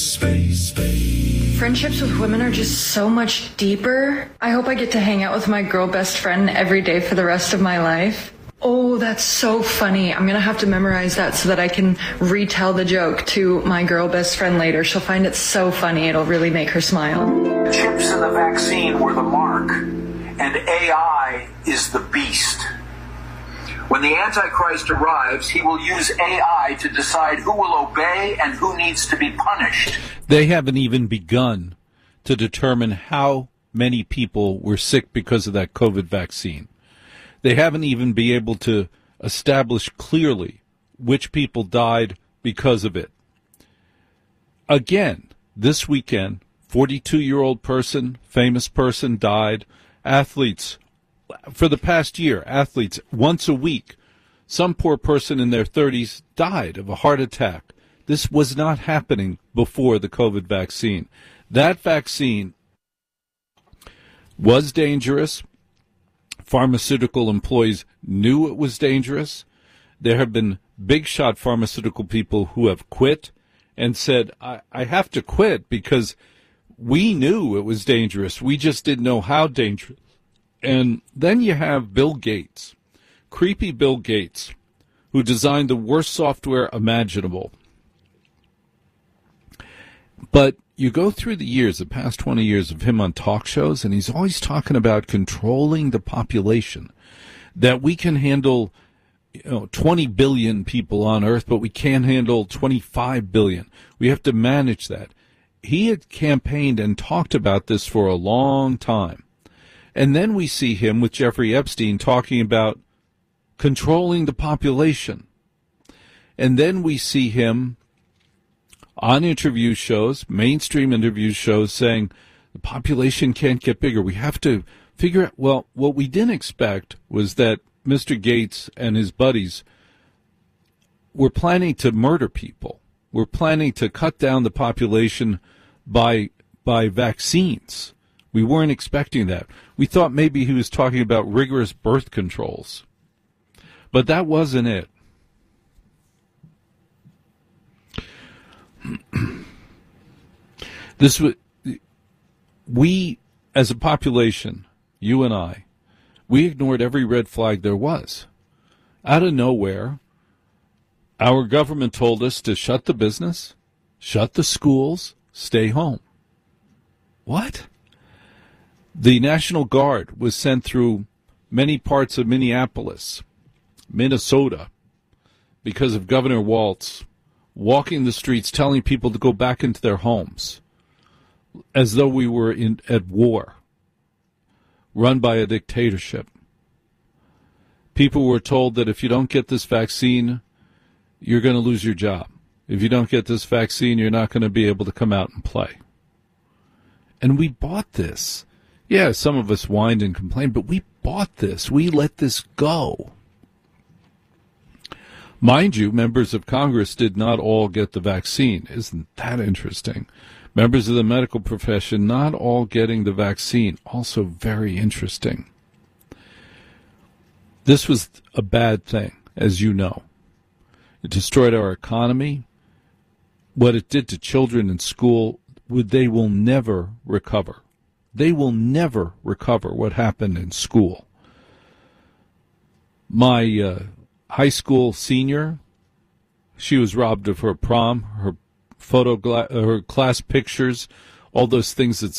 Friendships with women are just so much deeper. I hope I get to hang out with my girl best friend every day for the rest of my life. Oh, that's so funny. I'm going to have to memorize that so that I can retell the joke to my girl best friend later. She'll find it so funny. It'll really make her smile. Chips in the vaccine were the mark, and AI is the beast. When the Antichrist arrives, he will use AI to decide who will obey and who needs to be punished. They haven't even begun to determine how many people were sick because of that COVID vaccine. They haven't even been able to establish clearly which people died because of it. Again, this weekend, 42-year-old person, famous person, died. Athletes, for the past year, athletes, once a week, some poor person in their 30s died of a heart attack. This was not happening before the COVID vaccine. That vaccine was dangerous. Pharmaceutical employees knew it was dangerous. There have been big shot pharmaceutical people who have quit and said, I have to quit because we knew it was dangerous. We just didn't know how dangerous. And then you have Bill Gates, creepy Bill Gates, who designed the worst software imaginable. But you go through the years, the past 20 years of him on talk shows, and he's always talking about controlling the population, that we can handle 20 billion people on Earth, but we can't handle 25 billion. We have to manage that. He had campaigned and talked about this for a long time. And then we see him with Jeffrey Epstein talking about controlling the population. And then we see him on interview shows, mainstream interview shows, saying the population can't get bigger. We have to figure out, well, what we didn't expect was that Mr. Gates and his buddies were planning to murder people. We're planning to cut down the population by vaccines. We weren't expecting that. We thought maybe he was talking about rigorous birth controls. But that wasn't it. We, as a population, you and I, we ignored every red flag there was. Out of nowhere, our government told us to shut the business, shut the schools, stay home. What? The National Guard was sent through many parts of Minneapolis, Minnesota, because of Governor Walz walking the streets telling people to go back into their homes as though we were at war, run by a dictatorship. People were told that if you don't get this vaccine, you're going to lose your job. If you don't get this vaccine, you're not going to be able to come out and play. And we bought this. Yeah, some of us whined and complained, but we bought this. We let this go. Mind you, members of Congress did not all get the vaccine. Isn't that interesting? Members of the medical profession not all getting the vaccine. Also very interesting. This was a bad thing, as you know. It destroyed our economy. What it did to children in school, they will never recover. They will never recover what happened in school. My high school senior, she was robbed of her prom, her her class pictures, all those things that